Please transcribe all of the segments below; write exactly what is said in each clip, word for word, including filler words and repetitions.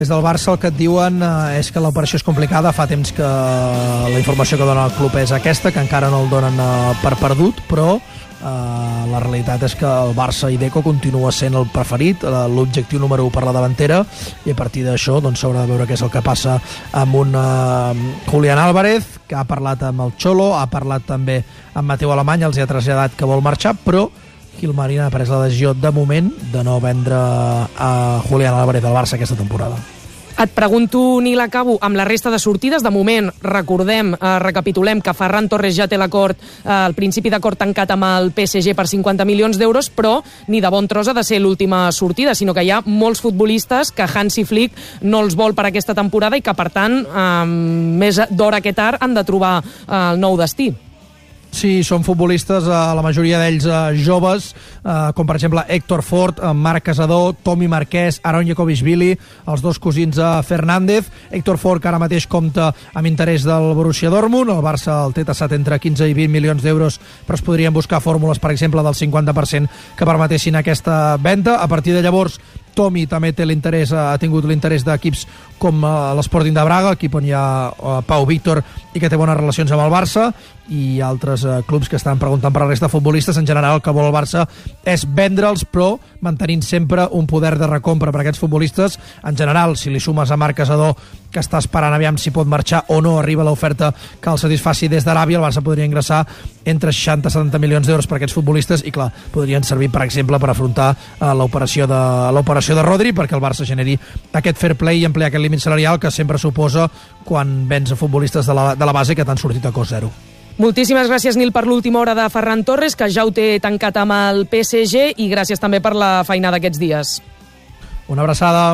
Des del Barça el que et diuen eh, és que l'operació és complicada, fa temps que la informació que dona el club és aquesta, que encara no el donen eh, per perdut, però eh, la realitat és que el Barça i Deco continua sent el preferit, eh, l'objectiu número u per la davantera, i a partir d'això doncs, s'haurà de veure què és el que passa amb un eh, Julián Álvarez, que ha parlat amb el Cholo, ha parlat també amb Mateu Alemany, els ha traslladat que vol marxar, però Gilmarín ha pres la decisió de moment de no vendre a Julián Álvarez al Barça aquesta temporada. Et pregunto, Nil, acabo amb la resta de sortides. De moment, recordem, eh, recapitulem que Ferran Torres ja té l'acord, eh, el principi d'acord tancat amb el P S G per cinquanta milions d'euros, però ni de bon tros ha de ser l'última sortida, sinó que hi ha molts futbolistes que Hansi Flick no els vol per aquesta temporada i que, per tant, eh, més d'hora que tard han de trobar eh, el nou destí. Sí, són futbolistes, eh, la majoria d'ells eh, joves, eh, com per exemple Héctor Ford, eh, Marc Casador, Tomi Marquès, Aron Jakovishvili, els dos cosins de Fernández. Héctor Ford, que ara mateix compta amb interès del Borussia Dortmund, el Barça el té tassat entre quinze i vint milions d'euros, però es podrien buscar fórmules, per exemple, del cinquanta per cent que permetessin aquesta venda. A partir de llavors, Tomi també té l'interès, ha tingut l'interès d'equips com l'Sporting de Braga, equip on hi ha Pau Víctor i que té bones relacions amb el Barça, i altres clubs que estan preguntant per la resta de futbolistes. En general, el que vol el Barça és vendre'ls, però mantenint sempre un poder de recompra per aquests futbolistes. En general, si li sumes a Marc Casador, que està esperant aviam si pot marxar o no, arriba l'oferta que el satisfaci des d'Aràbia, el Barça podria ingressar entre seixanta i setanta milions d'euros per aquests futbolistes i, clar, podrien servir, per exemple, per afrontar uh, l'operació de l'operació de Rodri, perquè el Barça generi aquest fair play i ampliar aquest límit salarial que sempre suposa quan vens a futbolistes de la, de la base que t'han sortit a cost zero. Moltíssimes gràcies, Nil, per l'última hora de Ferran Torres, que ja ho té tancat amb el P S G, i gràcies també per la feina d'aquests dies. Una abraçada.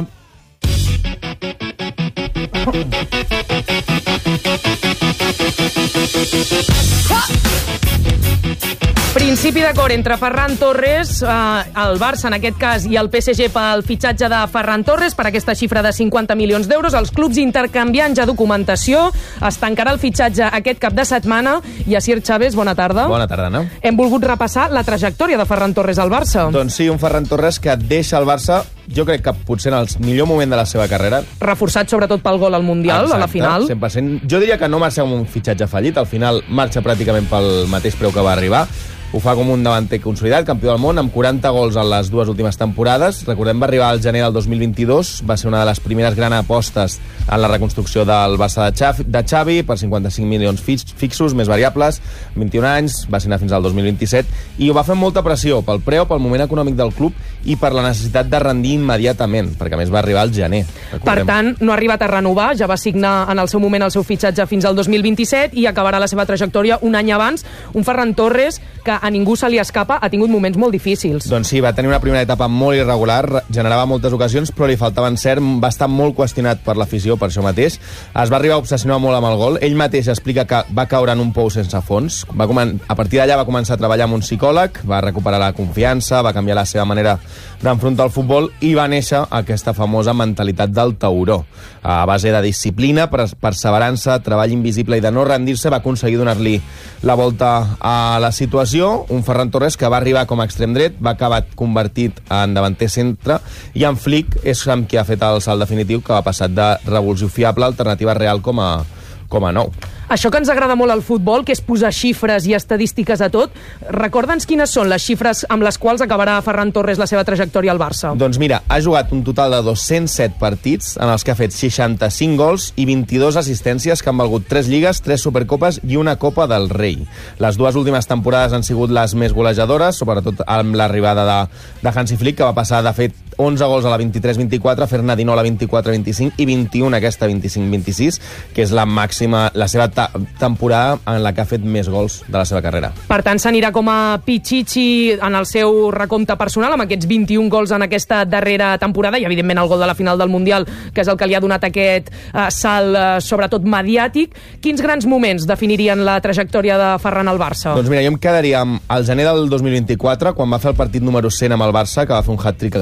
Principi d'acord entre Ferran Torres, eh, el Barça en aquest cas, i el P S G pel fitxatge de Ferran Torres per aquesta xifra de cinquanta milions d'euros. Els clubs intercanviant ja documentació. Es tancarà el fitxatge aquest cap de setmana. I Asier Chávez, bona tarda. Bona tarda, no? Hem volgut repassar la trajectòria de Ferran Torres al Barça. Doncs sí, un Ferran Torres que deixa el Barça, jo crec que potser en el millor moment de la seva carrera. Reforçat sobretot pel gol al Mundial, Exacte, a la final. cent per cent. Jo diria que no marxa com un fitxatge fallit. Al final marxa pràcticament pel mateix preu que va arribar. Ho fa com un davanter consolidat, campió del món, amb quaranta gols en les dues últimes temporades. Recordem, va arribar al gener del dos mil vint-i-dos, va ser una de les primeres grans apostes en la reconstrucció del Barça de Xavi, de Xavi per cinquanta-cinc milions fixos, més variables, vint-i-un anys, va ser anar fins al dos mil vint-i-set, i ho va fer amb molta pressió pel preu, pel moment econòmic del club i per la necessitat de rendir immediatament, perquè a més va arribar al gener. Recordem. Per tant, no ha arribat a renovar, ja va signar en el seu moment el seu fitxatge fins al dos mil vint-i-set i acabarà la seva trajectòria un any abans. Un Ferran Torres que a ningú se li escapa, ha tingut moments molt difícils. Doncs sí, va tenir una primera etapa molt irregular, generava moltes ocasions, però li faltava encert, va estar molt qüestionat per l'afició, per això mateix. Es va arribar a obsessionar molt amb el gol. Ell mateix explica que va caure en un pou sense fons. Va comen- a partir d'allà va començar a treballar amb un psicòleg, va recuperar la confiança, va canviar la seva manera d'enfrontar el futbol i va néixer aquesta famosa mentalitat del tauró. A base de disciplina, perseverança, treball invisible i de no rendir-se, va aconseguir donar-li la volta a la situació. Un Ferran Torres que va arribar com a extrem dret, va acabar convertit en davanter centre, i en Flick és amb qui ha fet el salt definitiu, que va passar de revulsiu fiable a alternativa real com a, com a nou. Això que ens agrada molt al futbol, que és posar xifres i estadístiques a tot, recorda'ns quines són les xifres amb les quals acabarà Ferran Torres la seva trajectòria al Barça. Doncs mira, ha jugat un total de dos-cents set partits en els que ha fet seixanta-cinc gols i vint-i-dos assistències que han valgut tres lligues, tres supercopes i una Copa del Rei. Les dues últimes temporades han sigut les més golejadores, sobretot amb l'arribada de, de Hansi Flick, que va passar de fet onze gols a la vint-i-tres vint-i-quatre, a fer-ne dinou a la vint-i-quatre vint-i-cinc i vint-i-un aquesta vint-i-cinc vint-i-sis, que és la màxima, la seva temporada en la que ha fet més gols de la seva carrera. Per tant, s'anirà com a Pichichi en el seu recompte personal, amb aquests vint-i-un gols en aquesta darrera temporada, i evidentment el gol de la final del Mundial, que és el que li ha donat aquest uh, salt, uh, sobretot mediàtic. Quins grans moments definirien la trajectòria de Ferran al Barça? Doncs mira, jo em quedaria amb el gener del dos mil vint-i-quatre, quan va fer el partit número cent amb el Barça, que va fer un hat-trick contra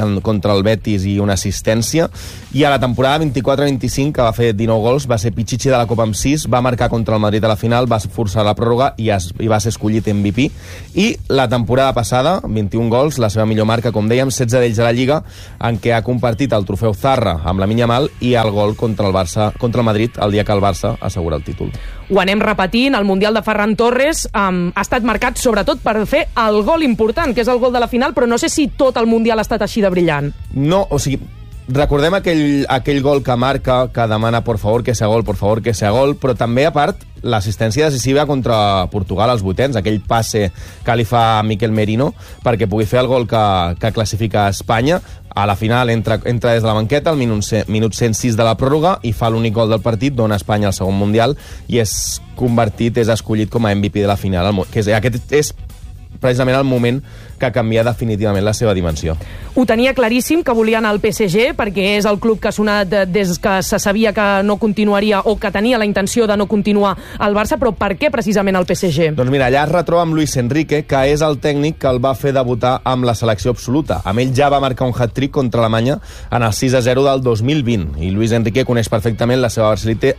contra el Betis i una assistència, i a la temporada vint-i-quatre vint-i-cinc, que va fer dinou gols, va ser Pichichi de la Copa amb sis, va marcar contra el Madrid a la final, va forçar la pròrroga i, es, i va ser escollit M V P. I la temporada passada, vint-i-un gols, la seva millor marca, com dèiem, setze d'ells a la Lliga, en què ha compartit el trofeu Zarra amb la Yamal i el gol contra el Barça, contra el Madrid, el dia que el Barça assegura el títol. Ho anem repetint, el Mundial de Ferran Torres um, ha estat marcat sobretot per fer el gol important, que és el gol de la final, però no sé si tot el Mundial ha estat així de brillant. No, o sigui, recordem aquell, aquell gol que marca, que demana por favor que sea gol, por favor que sea gol, però també, a part, l'assistència decisiva contra Portugal als vuitens, aquell passe que li fa a Miquel Merino perquè pugui fer el gol que, que classifica a Espanya. A la final entra, entra des de la banqueta al minut, minut cent sis de la pròrroga i fa l'únic gol del partit, dona a Espanya el segon Mundial i és convertit, és escollit com a M V P de la final. Que és, aquest és precisament el moment que canvia definitivament la seva dimensió. Ho tenia claríssim que volien el P S G, perquè és el club que ha sonat des que se sabia que no continuaria o que tenia la intenció de no continuar al Barça, però per què precisament el P S G? Doncs mira, allà es retroba amb Luis Enrique, que és el tècnic que el va fer debutar amb la selecció absoluta. Amb ell ja va marcar un hat-trick contra Alemanya en el sis a zero del dos mil vint, i Luis Enrique coneix perfectament la seva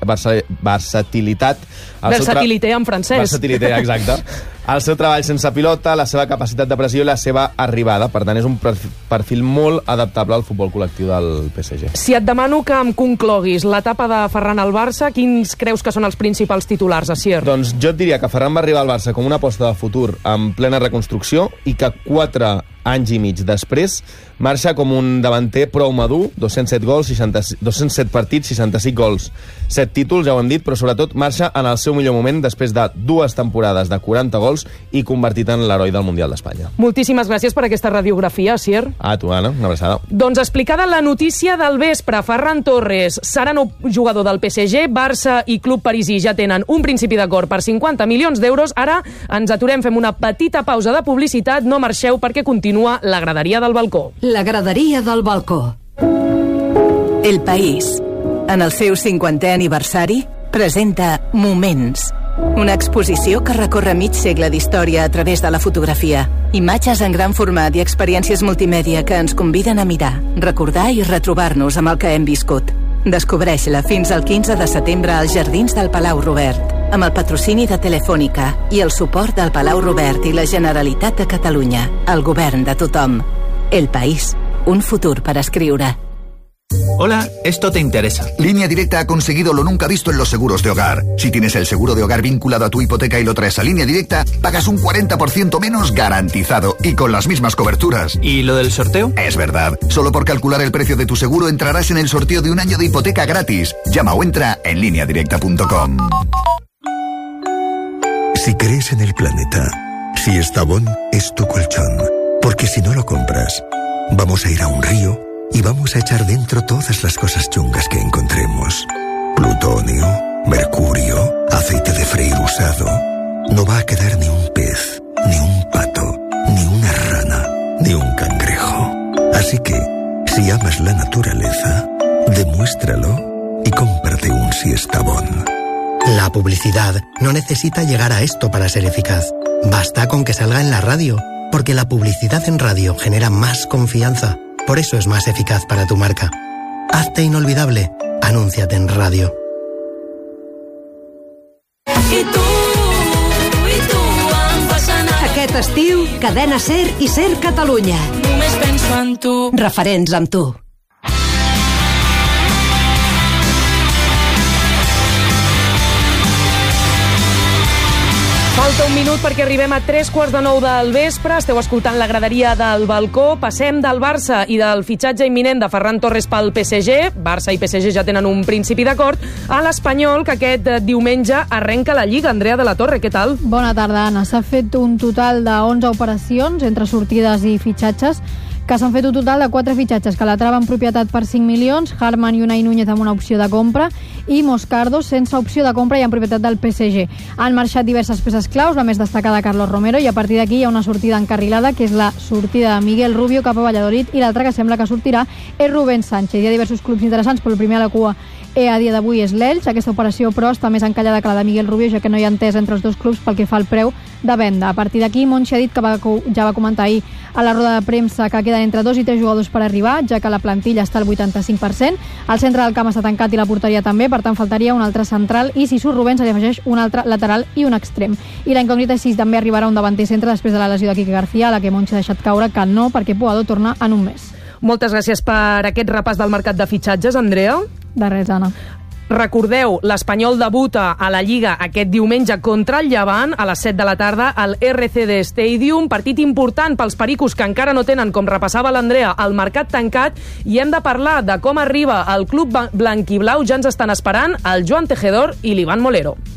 versatilitat. Versatilitat en francès. Versatilitat, exacte. El seu treball sense pilota, la seva capacitat de pressió i la seva arribada. Per tant, és un perfil molt adaptable al futbol col·lectiu del P S G. Si et demano que em concloguis l'etapa de Ferran al Barça, quins creus que són els principals titulars, Asier? Doncs jo et diria que Ferran va arribar al Barça com una aposta de futur en plena reconstrucció i que quatre anys i mig després marxa com un davanter prou madur, dos-cents set gols, seixanta, dos-cents set partits, seixanta-cinc gols, set títols, ja ho hem dit, però sobretot marxa en el seu millor moment després de dues temporades de quaranta gols i convertit en l'heroi del Mundial d'Espanya. Moltíssimes gràcies per aquesta radiografia, Asier. A tu, Anna, una abraçada. Doncs explicada la notícia del vespre, Ferran Torres serà nou jugador del P S G, Barça i Club Parisí ja tenen un principi d'acord per cinquanta milions d'euros. Ara ens aturem, fem una petita pausa de publicitat, no marxeu perquè continua la graderia del balcó. La graderia del balcó. El País, en el seu cinquantè aniversari, presenta Moments, una exposició que recorre mig segle d'història a través de la fotografia. Imatges en gran format i experiències multimèdia que ens conviden a mirar, recordar i retrobar-nos amb el que hem viscut. Descobreix-la fins al quinze de setembre als Jardins del Palau Robert, amb el patrocini de Telefònica i el suport del Palau Robert i la Generalitat de Catalunya, el govern de tothom. El País, un futur para escriure. Hola, esto te interesa. Línea Directa ha conseguido lo nunca visto en los seguros de hogar. Si tienes el seguro de hogar vinculado a tu hipoteca y lo traes a Línea Directa, pagas un cuarenta por ciento menos garantizado y con las mismas coberturas. ¿Y lo del sorteo? Es verdad. Solo por calcular el precio de tu seguro entrarás en el sorteo de un año de hipoteca gratis. Llama o entra en línea directa punto com. Si crees en el planeta, si Estavón es tu colchón, porque si no lo compras, vamos a ir a un río y vamos a echar dentro todas las cosas chungas que encontremos. Plutonio, mercurio, aceite de freír usado. No va a quedar ni un pez, ni un pato, ni una rana, ni un cangrejo. Así que, si amas la naturaleza, demuéstralo y cómprate un Siestabón. La publicidad no necesita llegar a esto para ser eficaz. Basta con que salga en la radio, porque la publicidad en radio genera más confianza. Por eso es más eficaz para tu marca. Hazte inolvidable. Anúnciate en radio. I tu, i tu em fas anar. Aquest estiu, Cadena SER i SER Catalunya. Només penso en tu. Referents amb tu. Falta un minut perquè arribem a tres quarts de nou del vespre. Esteu escoltant la graderia del balcó. Passem del Barça i del fitxatge imminent de Ferran Torres pel P S G. Barça i P S G ja tenen un principi d'acord. A l'Espanyol, que aquest diumenge arrenca la Lliga. Andrea de la Torre, què tal? Bona tarda, Anna. S'ha fet un total d'onze operacions entre sortides i fitxatges, que s'han fet un total de quatre fitxatges, Calatrava en propietat per cinc milions, Harman i Unai Núñez amb una opció de compra i Moscardo sense opció de compra i en propietat del P S G. Han marxat diverses peces claus, la més destacada Carlos Romero, i a partir d'aquí hi ha una sortida encarrilada, que és la sortida de Miguel Rubio cap a Valladolid, i l'altra que sembla que sortirà és Rubén Sánchez. Hi ha diversos clubs interessants, però el primer a la cua E a dia d'avui és l'Elx. Aquesta operació, però, està més encallada que la de Miguel Rubio, ja que no hi ha entès entre els dos clubs pel que fa al preu de venda. A partir d'aquí, Monchi ha dit que va, ja va comentar ahir a la roda de premsa que queden entre dos i tres jugadors per arribar, ja que la plantilla està al vuitanta-cinc per cent. El centre del camp està tancat i la porteria també, per tant faltaria un altre central, i si surt Rubén se li afegeix un altre lateral i un extrem. I la incògnita és si també arribarà un davanter centre després de la lesió de Quique García, a la que Monchi ha deixat caure que no, perquè Puado torna en un mes. Moltes gràcies per aquest repàs del mercat de fitxatges, Andrea. De res, Anna. Recordeu, l'Espanyol debuta a la Lliga aquest diumenge contra el Llevant a les set de la tarda al R C D Stadium, partit important pels pericos que encara no tenen, com repassava l'Andrea, el mercat tancat, i hem de parlar de com arriba el club blanquiblau. Ja ens estan esperant el Joan Tejedor i l'Ivan Molero.